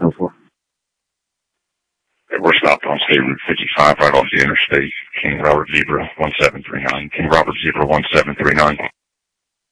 for? We're stopped on State Route 55 right off the interstate. King Robert Zebra 1739. King Robert Zebra 1739.